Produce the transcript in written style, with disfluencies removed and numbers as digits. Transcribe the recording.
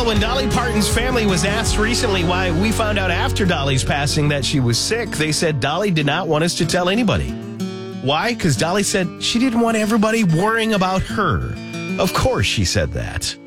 Well, when Dolly Parton's family was asked recently why we found out after Dolly's passing that she was sick, they said Dolly did not want us to tell anybody. Why? Because Dolly said she didn't want everybody worrying about her. Of course she said that.